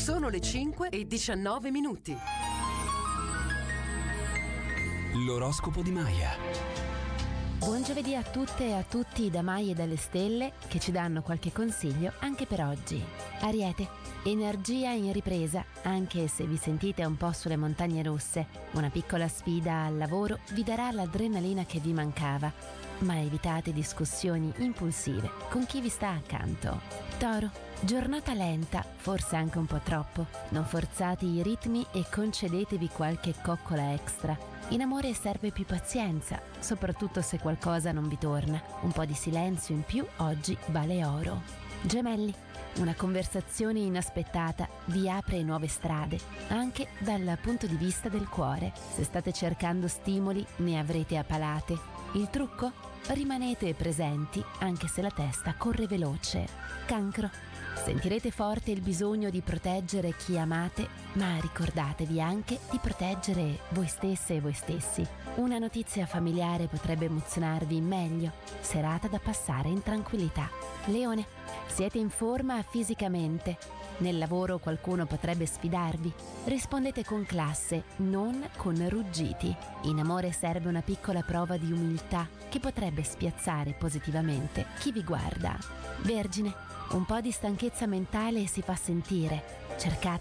Sono le 5:19. L'oroscopo di Maya. Buon giovedì a tutte e a tutti da Maya e dalle stelle, che ci danno qualche consiglio anche per oggi. Ariete, energia in ripresa, anche se vi sentite un po' sulle montagne russe. Una piccola sfida al lavoro vi darà l'adrenalina che vi mancava, ma evitate discussioni impulsive con chi vi sta accanto. Toro, giornata lenta, forse anche un po' troppo. Non forzate i ritmi e concedetevi qualche coccola extra. In amore serve più pazienza, soprattutto se qualcosa non vi torna. Un po' di silenzio in più oggi vale oro. Gemelli, una conversazione inaspettata vi apre nuove strade, anche dal punto di vista del cuore. Se state cercando stimoli, ne avrete a palate. Il trucco? Rimanete presenti, anche se la testa corre veloce. Cancro, sentirete forte il bisogno di proteggere chi amate, ma ricordatevi anche di proteggere voi stesse e voi stessi. Una notizia familiare potrebbe emozionarvi meglio, serata da passare in tranquillità. Leone, siete in forma fisicamente. Nel lavoro qualcuno potrebbe sfidarvi. Rispondete con classe, non con ruggiti. In amore serve una piccola prova di umiltà che potrebbe spiazzare positivamente chi vi guarda. Vergine, un po' di stanchezza mentale si fa sentire. Cercate